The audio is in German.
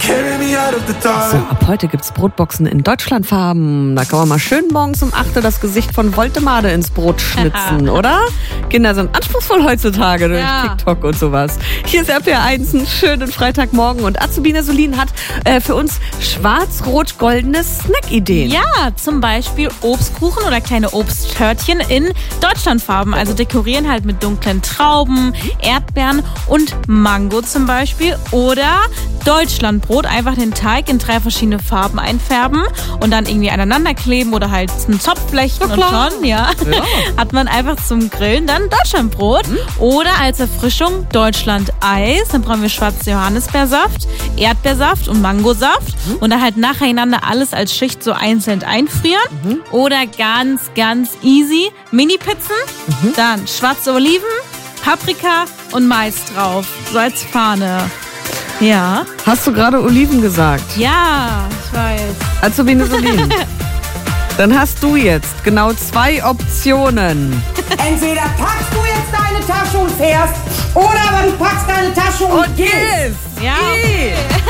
So, ab heute gibt's Brotboxen in Deutschlandfarben. Da kann man mal schön morgens um 8 Uhr das Gesicht von Voltemade ins Brot schnitzen, oder? Kinder sind anspruchsvoll heutzutage durch TikTok und sowas. Hier ist RPR 1, einen schönen Freitagmorgen und Azubine Solin hat für uns schwarz-rot-goldene Snack-Ideen. Ja, zum Beispiel Obstkuchen oder kleine Obsttörtchen in Deutschlandfarben. Also dekorieren halt mit dunklen Trauben, Erdbeeren und Mango zum Beispiel. Oder Deutschlandbrot, einfach den Teig in 3 verschiedene Farben einfärben und dann irgendwie aneinander kleben oder halt einen Zopf flechten und schon, hat man einfach zum Grillen dann Deutschlandbrot. Oder als Erfrischung Deutschland-Eis. Dann brauchen wir schwarze Johannisbeersaft, Erdbeersaft und Mangosaft und dann halt nacheinander alles als Schicht so einzeln einfrieren. Oder ganz, ganz easy Mini-Pizzen, dann schwarze Oliven, Paprika und Mais drauf, so als Fahne. Ja. Hast du gerade Oliven gesagt? Ja, ich weiß. Azubine Solin. Dann hast du jetzt genau 2 Optionen. Entweder packst du jetzt deine Tasche und fährst, oder aber du packst deine Tasche und gehst. Ja. Okay.